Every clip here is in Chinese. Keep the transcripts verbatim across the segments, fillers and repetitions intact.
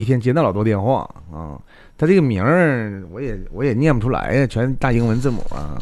一天接那老多电话啊。他这个名儿我也我也念不出来呀，全大英文字母啊。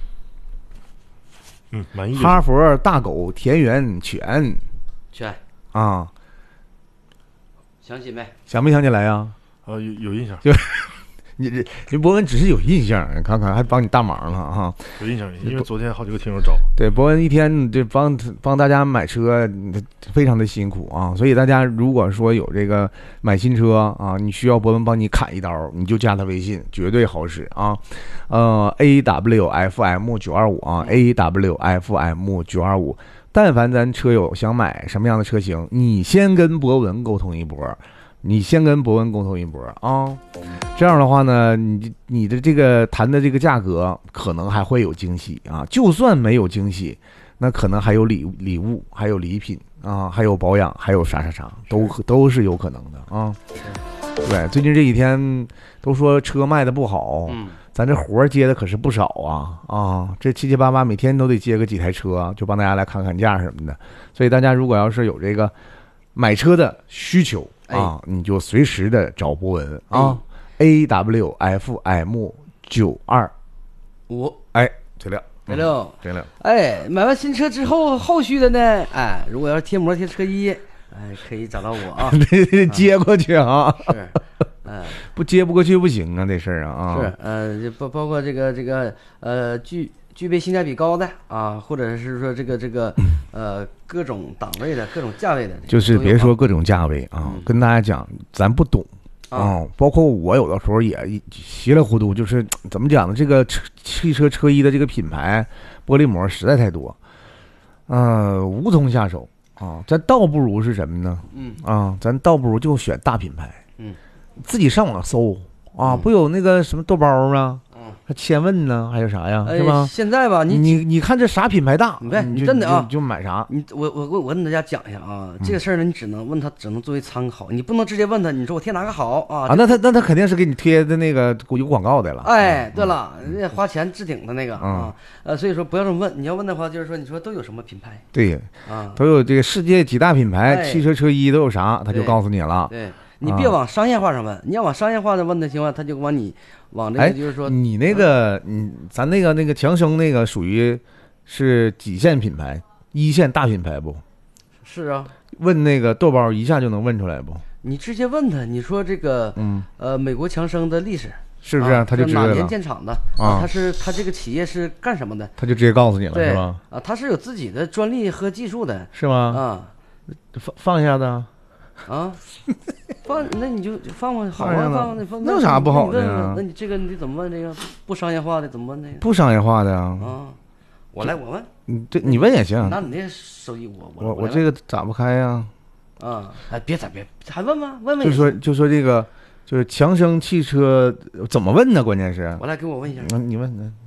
嗯，满意。 哈佛大狗田园犬犬啊， 想起没？ 想没想起来呀？ 啊，有有印象。 就你这你博文只是有印象，看看还帮你大忙了哈。 有印象，因为昨天好几个听友找。 对，博文一天这帮帮大家买车，非常的辛苦啊。所以大家如果说有这个买新车啊，你需要博文帮你砍一刀，你就加他微信，绝对好使啊。呃 ，A W F M 九二五啊 ，A W F M 九二五。但凡咱车友想买什么样的车型，你先跟博文沟通一波。你先跟博文沟通一波啊，这样的话呢，你你的这个谈的这个价格可能还会有惊喜啊。就算没有惊喜，那可能还有礼礼物，还有礼品啊，还有保养，还有啥啥啥，都都是有可能的啊。对，最近这几天都说车卖的不好， 嗯， 咱这活接的可是不少啊啊！这七七八八每天都得接个几台车，就帮大家来看看价什么的。所以大家如果要是有这个买车的需求。啊，你就随时的找博文啊 ，A W F M 九二五， 哎，对了， 对了， 对了， 哎，买完新车之后，后续的呢，哎，如果要是贴膜贴车衣，哎，可以找到我啊， 接过去啊， 是，哎， 不接不过去不行啊，这事儿啊， 是，呃，就包包括这个这个呃具具备性价比高的啊，或者是说这个这个呃各种档位的各种价位的， 就是别说各种价位啊， 嗯、 跟大家讲，咱不懂啊、哦，包括我有的时候也稀里糊涂，就是怎么讲呢？这个车汽车车衣的这个品牌玻璃膜实在太多，呃，无从下手啊。咱倒不如是什么呢？ 嗯啊，咱倒不如就选大品牌， 嗯， 自己上网搜啊， 嗯、 不有那个什么豆包吗？ 嗯， 还千问呢，还有啥呀？是吧？ 现在吧，你你你看这啥品牌大， 你别你真的啊， 就买啥。 你我我我我跟大家讲一下啊，这个事儿呢，你只能问他，只能作为参考，你不能直接问他，你说我贴哪个好啊？ 啊，那他那他肯定是给你贴的那个有广告的了。 哎，对了，人家花钱置顶的那个嗯、 啊，呃，所以说不要这么问，你要问的话，就是说你说都有什么品牌？ 对， 啊， 都有这个世界几大品牌， 哎、 汽车车衣都有啥，他就告诉你了。 对。你别往商业化上问，你要往商业化的问的情况，他就往你往这个就是说， 你那个，嗯，咱那个那个强生那个属于是几线品牌，一线大品牌不？ 是啊， 问那个豆包一下就能问出来不？ 你直接问他，你说这个， 嗯， 呃，美国强生的历史是不是？他就知道了。 哪年建厂的啊？他是他这个企业是干什么的？ 他就直接告诉你了，是吧？ 啊，他是有自己的专利和技术的， 是吗？ 啊， 放放一下子。 啊，放那你就放放好啊，放那放那有啥不好的呀？ 那你这个你怎么问这个不商业化的怎么问这个？ 不商业化的呀？ 啊，我来我问， 你这你问也行。 拿你那手机我我我这个咋不开呀？ 啊，哎别咋别还问吗？问问就说就说这个就是强生汽车怎么问呢？关键是我来给我问一下， 你问你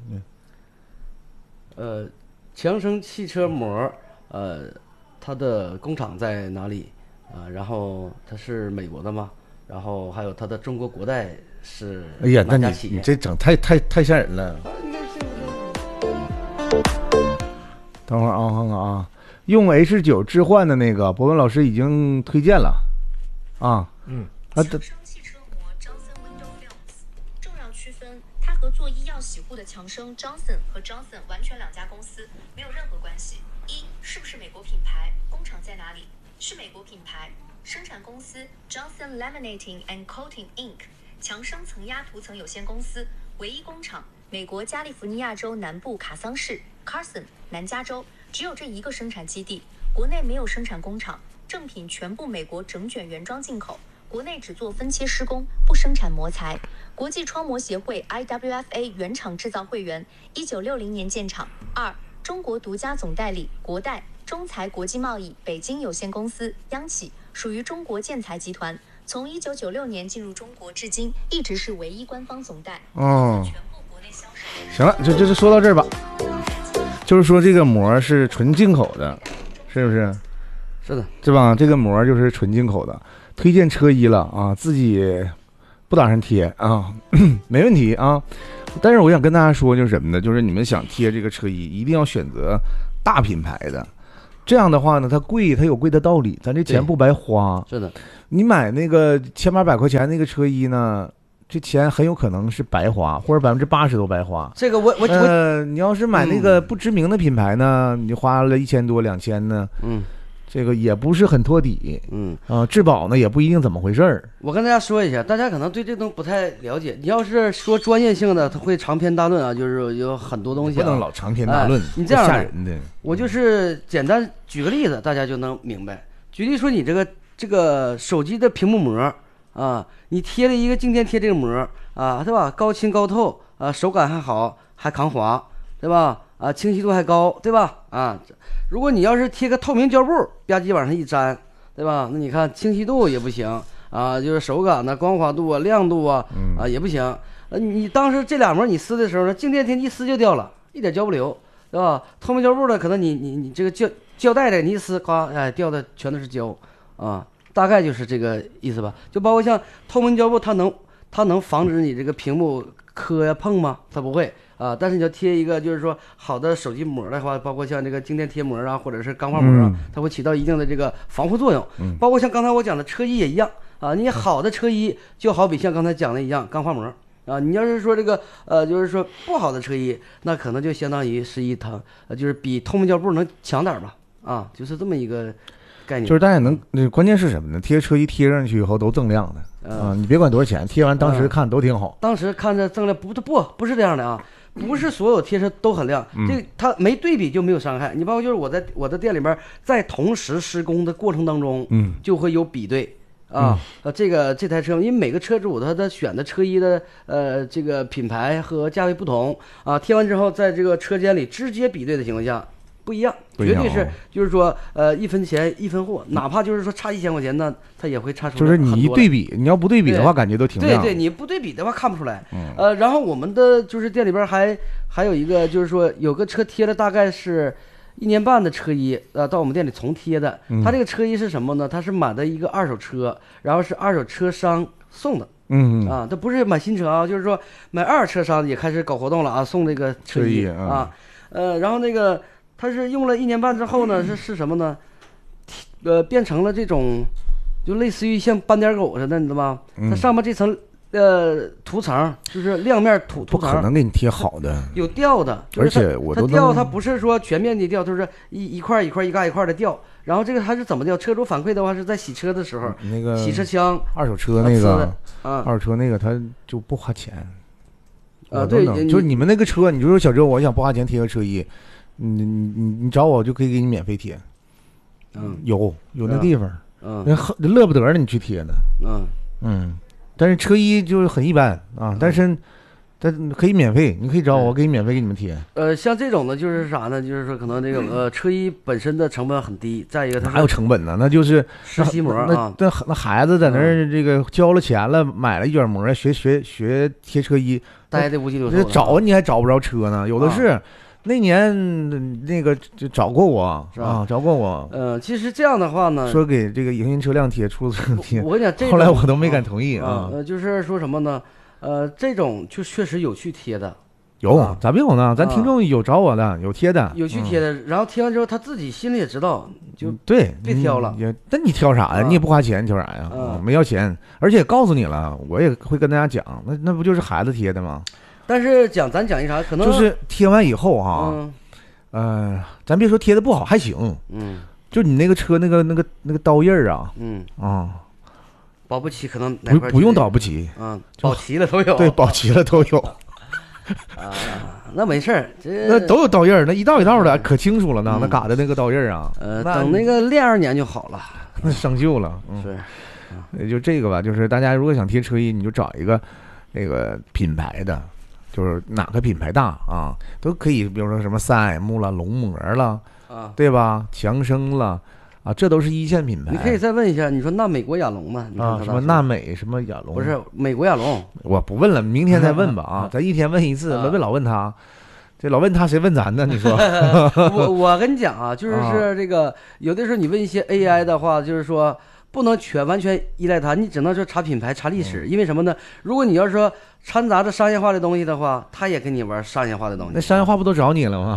呃，强生汽车膜呃，它的工厂在哪里？啊，然后它是美国的吗？然后还有它的中国国代是哎呀，那你你这整太太太吓人了。等会儿啊，看看啊，用 H 九置换的那个，博文老师已经推荐了啊。 嗯， 啊的。 汽车膜 Johnson Window Films 重要区分，它和做医药洗护的强生 Johnson 和 Johnson 完全两家公司，没有任何关系。一，是不是美国品牌？工厂在哪里？是美国品牌，生产公司 Johnson Laminating and Coating Incorporated 强生层压涂层有限公司，唯一工厂美国加利福尼亚州南部卡桑市 Carson 南加州，只有这一个生产基地，国内没有生产工厂，正品全部美国整卷原装进口，国内只做分切施工，不生产膜材。国际窗膜协会 I W F A 原厂制造会员，一九六零年建厂。二，中国独家总代理国代中材国际贸易北京有限公司央企，属于中国建材集团，从一九九六年进入中国至今，一直是唯一官方总代。 哦，行了，就就说到这儿吧。就是说这个膜是纯进口的，是不是？ 是的， 是吧？这个膜就是纯进口的，推荐车衣了啊，自己不打算贴啊，没问题啊。但是我想跟大家说，就是什么呢？就是你们想贴这个车衣，一定要选择大品牌的。 这样的话呢，它贵，它有贵的道理，咱这钱不白花。 是的， 你买那个千八百块钱那个车衣呢，这钱很有可能是白花，或者百分之八十都白花。 这个我我我， 呃，你要是买那个不知名的品牌呢，你花了一千多两千呢， 嗯。 这个也不是很托底， 嗯啊，质保呢也不一定怎么回事儿。 我跟大家说一下，大家可能对这东西不太了解。你要是说专业性的，他会长篇大论啊，就是有很多东西、啊， 不能老长篇大论， 哎、你这样吓人的。 我就是简单举个例子，大家就能明白。举例说，你这个这个手机的屏幕膜啊，你贴了一个静电贴这个膜啊，对吧？高清高透啊，手感还好，还抗滑，对吧？啊，清晰度还高，对吧？啊，如果你要是贴个透明胶布，吧唧往上一粘，对吧？那你看清晰度也不行啊，就是手感呢、光滑度啊、亮度啊，啊也不行。呃，你当时这俩膜你撕的时候呢，静电贴一撕就掉了，一点胶不留，对吧？透明胶布呢，可能你你你这个胶胶带的你一撕，呱，哎，掉的全都是胶啊，大概就是这个意思吧。就包括像透明胶布，它能它能防止你这个屏幕磕呀碰吗？它不会。啊，但是你要贴一个，就是说好的手机膜的话，包括像这个静电贴膜啊，或者是钢化膜啊，它会起到一定的这个防护作用。嗯，包括像刚才我讲的车衣也一样啊，你好的车衣就好比像刚才讲的一样，钢化膜啊，你要是说这个呃，就是说不好的车衣，那可能就相当于是一它呃，就是比透明胶布能强点吧，啊，就是这么一个概念。 就是大家能，那关键是什么呢？贴车衣贴上去以后都锃亮的啊，你别管多少钱，贴完当时看都挺好。 当时看着锃亮，不不不是这样的啊。不是所有贴车都很亮，这它没对比就没有伤害。你包括就是我在我的店里边，在同时施工的过程当中，嗯，就会有比对啊，呃，这个这台车，因为每个车主他的选的车衣的呃这个品牌和价位不同啊，贴完之后在这个车间里直接比对的情况下。不一样，绝对是，就是说，呃，一分钱一分货，哪怕就是说差一千块钱，那它也会差出来。 就是你一对比，你要不对比的话，感觉都挺亮。 对对，你不对比的话看不出来。嗯。呃，然后我们的就是店里边还还有一个，就是说有个车贴了大概是一年半的车衣，呃，到我们店里重贴的。嗯。它这个车衣是什么呢？它是买的一个二手车，然后是二手车商送的。嗯。啊，它不是买新车啊，就是说买二手车商也开始搞活动了啊，送这个车衣啊。呃，然后那个。它是用了一年半之后呢，是是什么呢？呃，变成了这种，就类似于像斑点狗似的，你知道吗？它上面这层呃涂层就是亮面涂涂层， 不可能给你贴好的， 有掉的， 而且我它掉，它不是说全面的掉，就是一一块一块一嘎一块的掉。然后这个它是怎么掉？车主反馈的话是在洗车的时候， 那个洗车枪， 二手车那个啊，二手车那个它就不花钱。 啊，对， 就是你们那个车，你就说小周，我想不花钱贴个车衣。你你你找我就可以给你免费贴，嗯，有有那地方，嗯，那乐不得了你去贴呢，嗯嗯，但是车衣就是很一般啊，但是但可以免费，你可以找我，我给你免费给你们贴。 呃，像这种的就是啥呢？就是说可能这个呃车衣本身的成本很低，再一个它还有成本呢，那就是实习膜啊， 那那那孩子在那儿这个交了钱了，买了一卷膜，学学学贴车衣， 待的无鸡六兽， 找你还找不着车呢，有的是。那年那个就找过我是吧？啊，找过我。 呃，其实这样的话呢， 说给这个营运车辆贴、出租车贴， 我跟你讲，这后来我都没敢同意啊。呃，就是说什么呢？呃，这种就确实有去贴的。 有，咋没有呢？咱听众有找我的，有贴的， 有去贴的。然后贴完之后，他自己心里也知道，就对， 别挑了。 也，那你挑啥呀？你也不花钱，挑啥呀？没要钱，而且告诉你了，我也会跟大家讲，那那不就是孩子贴的吗？ 但是讲咱讲一啥，可能就是贴完以后哈。呃，咱别说贴的不好，还行。嗯，就你那个车那个那个那个刀印儿啊，嗯啊， 保不齐可能不不用保不齐， 嗯，保齐了都有， 对，保齐了都有。 啊，那没事儿，这那都有刀印儿，那一道一道的可清楚了呢，那嘎的那个刀印儿啊。 呃，等那个练二年就好了， 那生锈了。 是， 也就这个吧，就是大家如果想贴车衣，你就找一个那个品牌的。就是哪个品牌大啊，都可以，比如说什么三 M 了、龙膜了，啊，对吧？强生了，啊，这都是一线品牌。 你可以再问一下，你说那美国亚龙吗？ 啊，什么纳美什么亚龙？ 不是美国亚龙， 我不问了，明天再问吧啊，咱一天问一次，问老问他，这老问他谁问咱呢？你说？ 我我跟你讲啊，就是是这个，有的时候你问一些 A I 的话，就是说。不能全完全依赖它，你只能说查品牌、查历史，因为什么呢？如果你要是说掺杂着商业化的东西的话，他也跟你玩商业化的东西。 那商业化不都找你了吗？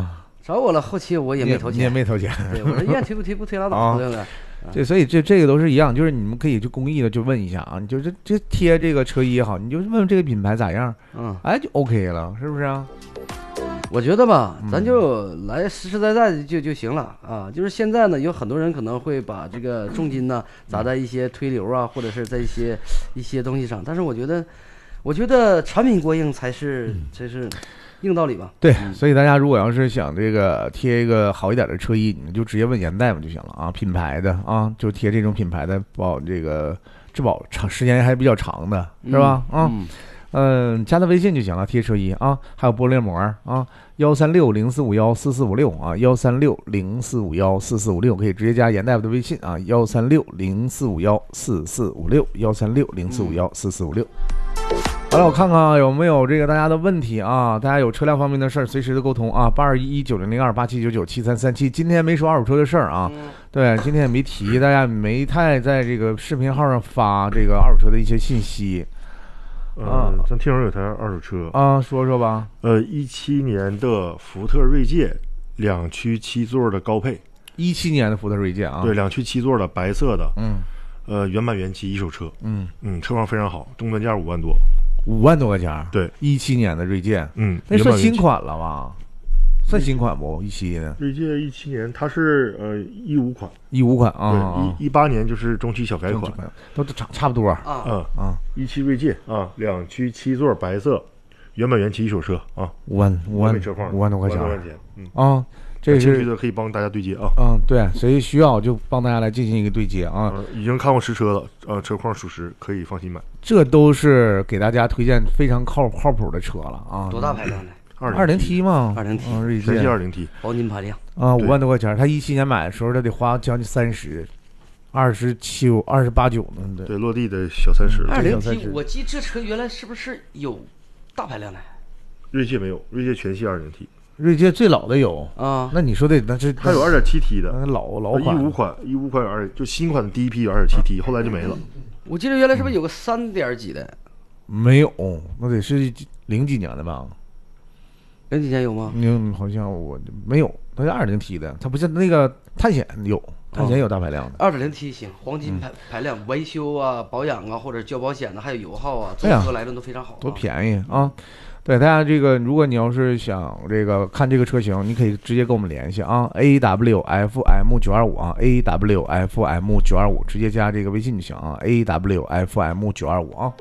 找我了，后期我也没投你也钱， 没投钱。 对，我说愿推不推不推拉倒， 啊对不对？ 对，所以这这个都是一样，就是你们可以就公益的就问一下啊，你就这这贴这个车衣也好，你就问问这个品牌咋样， 嗯， 哎就 OK 了，是不是啊？ 我觉得吧， 嗯咱就来实实在在的就就行了啊。就是现在呢，有很多人可能会把这个重金呢砸在一些推流啊，或者是在一些一些东西上，但是我觉得，我觉得产品过硬才是才是硬道理吧。 对， 嗯所以大家如果要是想这个贴一个好一点的车衣，你就直接问严大夫就行了啊，品牌的啊，就贴这种品牌的保这个质保长时间还比较长的，是吧？啊。 嗯嗯，加他微信就行了，贴车衣啊，还有玻璃膜啊，幺三六零四五幺四四五六啊，幺三六零四五幺四四五六，可以直接加严大夫的微信啊，幺三六零四五幺四四五六，幺三六零四五幺四四五六。好了，我看看有没有这个大家的问题啊，大家有车辆方面的事儿，随时的沟通啊，八二一一九零零二八七九九七三三七。今天没说二手车的事儿啊，对，今天也没提，大家没太在这个视频号上发这个二手车的一些信息。 呃，咱听说有台二手车啊，说说吧。 呃，一七年的福特锐界两驱七座的高配， 一七年的福特锐界啊， 对，两驱七座的白色的， 嗯， 呃，原版原漆一手车， 嗯嗯，车况非常好，终端价五万多， 五万多块钱。 对， 一七年的锐界， 嗯， 那算新原版原漆款了吧？算新款不？一七的锐界一七年它是呃一五款， 一五款啊， 对，一一八年就是中期小改款， 都差差不多啊， 嗯啊， 一汽锐界啊，两驱七座白色，原版原漆一手车啊， 五万五万车况五万多块钱五万多块钱，嗯啊，这兴趣是的可以帮大家对接啊。 嗯，对，谁需要就帮大家来进行一个对接啊， 呃已经看过实车了，呃，车况属实，可以放心买。 这都是给大家推荐非常靠靠谱的车了啊。 多大排量的？ 二零 T 嘛， 二零 T， 嗯，锐全系界二零 T， 黄金排量啊，五对万多块钱，他一七年买的时候，他得花将近三十，二十七二十八九呢，对。 对，落地的小三十。 二零这小 T，我记这车原来是不是有大排量的锐界没有，锐界全系二零 T， 锐界最老的有， 啊？ 那你说的那是还有二点七 T 的， 那老老一款五款一五款有二，就新款的第一批有二点七 T，后来就没了。 我记得原来是不是有个三点几的？ 没有，那得是零几年的吧？ 零几年有吗？ 嗯，好像我没有，它是二零 T 的，它不是那个探险有，探险有大排量的。 二点零 T 行，黄金嗯排排量，维修啊、保养啊，或者交保险的，还有油耗啊，综哎呀合来论都非常好啊。 多便宜啊！对大家这个，如果你要是想这个看这个车型，你可以直接跟我们联系啊 ，A W F M 九二五啊 ，A W F M 九二五，直接加这个微信就行啊 ，A W F M 九二五啊。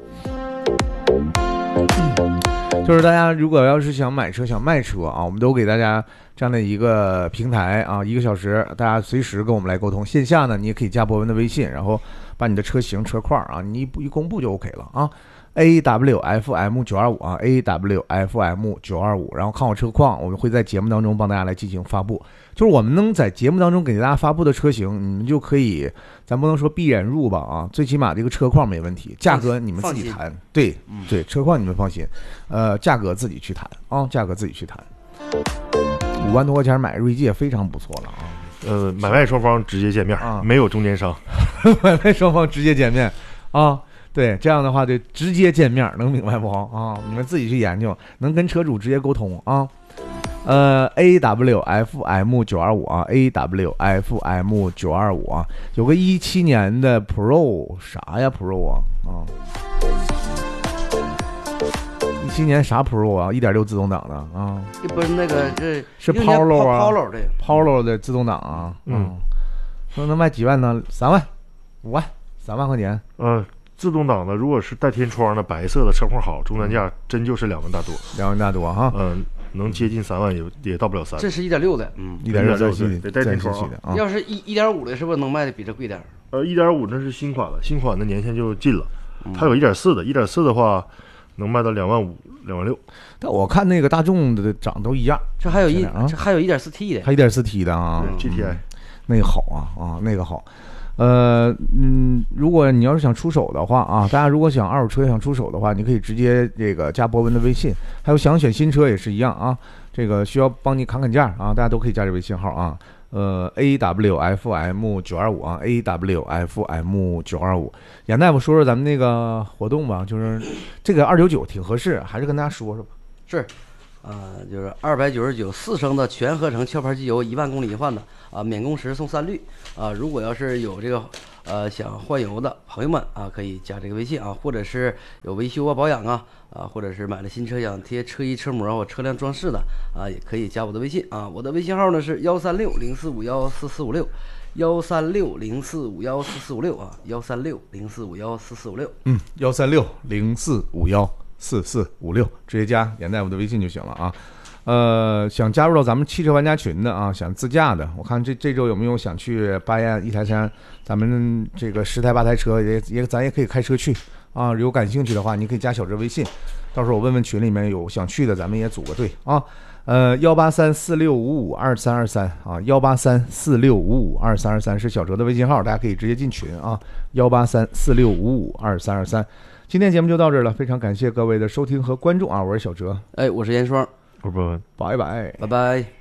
就是大家如果要是想买车、想卖车啊，我们都给大家这样的一个平台啊，一个小时，大家随时跟我们来沟通。线下呢，你也可以加博文的微信，然后把你的车型、车况啊，你一一公布就 OK 了啊。A W F M 九二五啊 ，A W F M 九二五，然后看我车况，我们会在节目当中帮大家来进行发布。就是我们能在节目当中给大家发布的车型，你们就可以，咱不能说闭眼入吧啊，最起码这个车况没问题，价格你们自己谈。对对，车况你们放心，呃，价格自己去谈啊，价格自己去谈。五万多块钱买锐界非常不错了啊。 呃，买卖双方直接见面， 啊没有中间商。 买卖双方直接见面啊。对，这样的话就直接见面，能明白不啊？你们自己去研究，能跟车主直接沟通啊。呃 ，A W F M 九二五啊 ，A W F M 九二五啊，有个一七年的 Pro 啥呀 Pro 啊啊，一七年啥 Pro 啊？一点六自动挡的啊， 不是那个这是 Polo 啊 ，Polo 对 ，Polo 的自动挡啊， 嗯， 说能卖几万呢？三万、五万、三万块钱。 呃，自动挡的如果是带天窗的白色的，车况好，终端价真就是两万大多， 两万大多哈。 嗯、能接近三万也也到不了三。 这是一点六的，嗯， 一点六对三系得带天窗啊系的啊。 要是一一点五的，是不是能卖的比这贵点儿？ 呃，一点五那是新款了，新款的年限就近了。 嗯还有一点四的，一点四的话能卖到两万五、两万六。 但我看那个大众的涨都一样， 这还有一啊这还有一点四 T 的， 还一点四 T 的啊对 G T I 那个好啊啊，那个好。呃嗯，如果你要是想出手的话啊，大家如果想二手车想出手的话，你可以直接这个加博文的微信，还有想选新车也是一样啊，这个需要帮你砍砍价啊，大家都可以加这微信号啊。呃 ，A W F M 九二五啊 ，A W F M 九二五。严大夫说说咱们那个活动吧，就是这个二九九挺合适，还是跟大家说说吧。 是啊，就是二百九十九四升的全合成壳牌机油，一万公里一换的啊，免工时送三滤啊。如果要是有这个呃想换油的朋友们啊，可以加这个微信啊，或者是有维修啊、保养啊啊，或者是买了新车想贴车衣车膜或车辆装饰的啊，也可以加我的微信啊。我的微信号呢是幺三六零四五幺四四五六。幺三六零四五幺四四五六啊，幺三六零四五幺四四五六， 嗯，幺三六零四五幺四四五六，直接加严大夫的微信就行了啊。呃，想加入到咱们汽车玩家群的啊，想自驾的，我看这这周有没有想去巴彦一台山，咱们这个十台八台车也也咱也可以开车去啊。有感兴趣的话，你可以加小哲微信，到时候我问问群里面有想去的，咱们也组个队啊。呃，幺八三四六五五二三二三啊，幺八三四六五五二三二三是小哲的微信号，大家可以直接进群啊，幺八三四六五五二三二三。今天节目就到这儿了，非常感谢各位的收听和关注啊，我是小哲， 哎，我是严双， 我不。 拜拜， 拜拜。